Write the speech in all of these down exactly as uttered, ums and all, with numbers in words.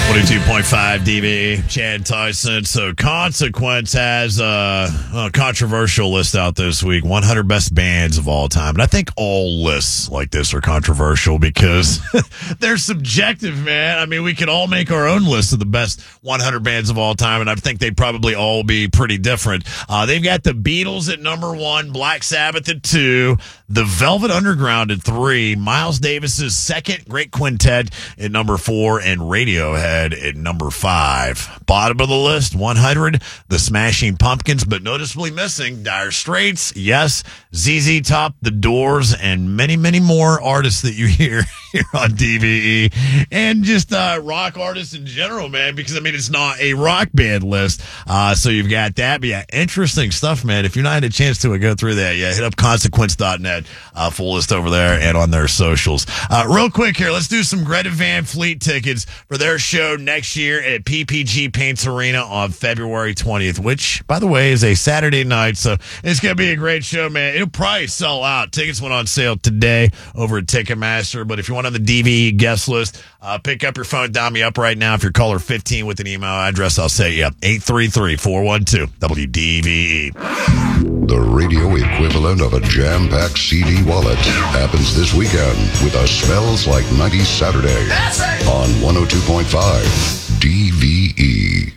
twenty-two point five D V E, Chad Tyson. So Consequence has a, a controversial list out this week, one hundred best bands of all time. And I think all lists like this are controversial because they're subjective, man. I mean, we could all make our own list of the best one hundred bands of all time, and I think they'd probably all be pretty different. Uh, they've got the Beatles at number one, Black Sabbath at two, the Velvet Underground at three, Miles Davis's second Great Quintet at number four, and Radiohead at number five. Bottom of the list, one hundred, the Smashing Pumpkins, but noticeably missing Dire Straits, yes, Z Z Top, The Doors, and many, many more artists that you hear here on D V E, and just uh, rock artists in general, man, because, I mean, it's not a rock band list, uh, so you've got that, but yeah, interesting stuff, man. If you're not had a chance to go through that, yeah, hit up consequence dot net, uh, full list over there and on their socials. Uh, real quick here, let's do some Greta Van Fleet tickets for their show next year at P P G Paints Arena on February twentieth, which, by the way, is a Saturday night, so it's going to be a great show, man. It'll probably sell out. Tickets went on sale today over at Ticketmaster, but if you want on the D V E guest list, uh, pick up your phone, dial me up right now. If you're caller fifteen with an email address, I'll say you up. eight three three, four one two, W D V E. The radio equivalent of a jam-packed C D wallet happens this weekend with a Smells Like nineties Saturday on one oh two point five D V E.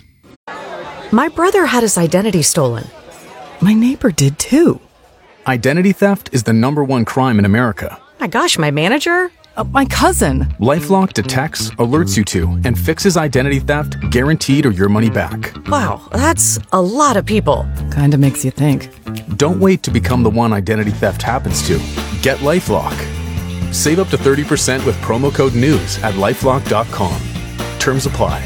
My brother had his identity stolen. My neighbor did too. Identity theft is the number one crime in America. My gosh, my manager? Uh, my cousin. LifeLock detects, alerts you to, and fixes identity theft guaranteed or your money back. Wow, that's a lot of people. Kinda makes you think. Don't wait to become the one identity theft happens to. Get LifeLock. Save up to thirty percent with promo code NEWS at lifelock dot com. Terms apply.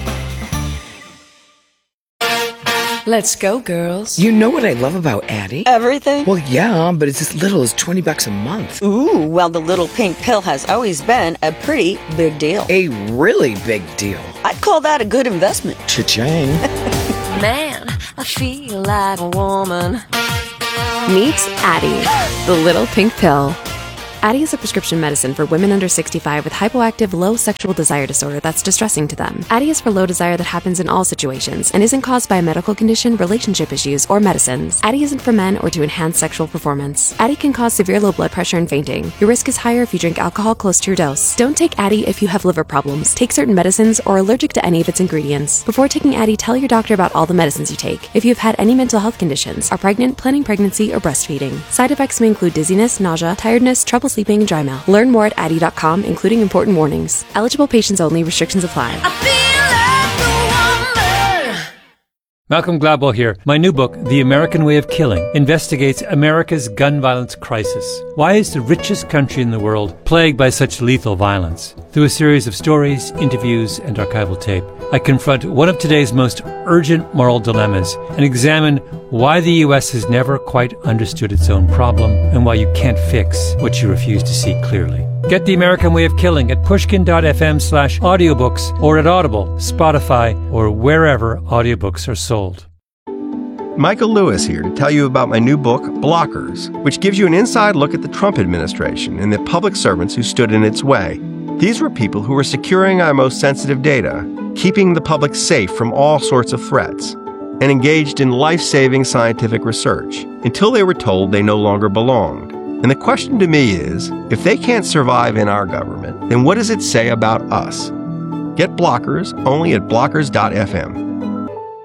Let's go, girls. You know what I love about Addie? Everything? Well, yeah, but it's as little as twenty bucks a month. Ooh, well, the little pink pill has always been a pretty big deal. A really big deal. I'd call that a good investment. Cha-ching. Man, I feel like a woman. Meet Addie, the little pink pill. Addie is a prescription medicine for women under sixty-five with hypoactive low sexual desire disorder that's distressing to them. Addie is for low desire that happens in all situations and isn't caused by a medical condition, relationship issues, or medicines. Addie isn't for men or to enhance sexual performance. Addie can cause severe low blood pressure and fainting. Your risk is higher if you drink alcohol close to your dose. Don't take Addie if you have liver problems, take certain medicines, or are allergic to any of its ingredients. Before taking Addie, tell your doctor about all the medicines you take. If you have had any mental health conditions, are pregnant, planning pregnancy, or breastfeeding. Side effects may include dizziness, nausea, tiredness, trouble sleeping, and dry mouth. Learn more at addie dot com, including important warnings. Eligible patients only. Restrictions apply. Malcolm Gladwell here. My new book, The American Way of Killing, investigates America's gun violence crisis. Why is the richest country in the world plagued by such lethal violence? Through a series of stories, interviews, and archival tape, I confront one of today's most urgent moral dilemmas and examine why the U S has never quite understood its own problem and why you can't fix what you refuse to see clearly. Get The American Way of Killing at pushkin.fm slash audiobooks or at Audible, Spotify, or wherever audiobooks are sold. Michael Lewis here to tell you about my new book, Blockers, which gives you an inside look at the Trump administration and the public servants who stood in its way. These were people who were securing our most sensitive data, keeping the public safe from all sorts of threats, and engaged in life-saving scientific research until they were told they no longer belonged. And the question to me is, if they can't survive in our government, then what does it say about us? Get Blockers only at blockers dot f m.